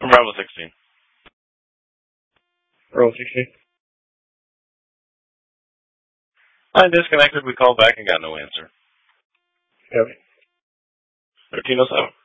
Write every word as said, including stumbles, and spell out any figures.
from Bravo sixteen. Bravo sixteen. Line disconnected. We called back and got no answer. Copy. thirteen oh seven.